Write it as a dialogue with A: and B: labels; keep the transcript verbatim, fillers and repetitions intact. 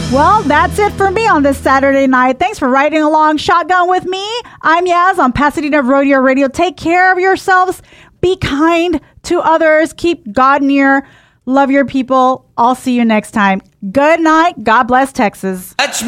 A: Well, that's it for me on this Saturday night. Thanks for riding along shotgun with me. I'm Yaz on Pasadena Rodeo Radio. Take care of yourselves. Be kind to others. Keep God near. Love your people. I'll see you next time. Good night. God bless Texas.
B: Touch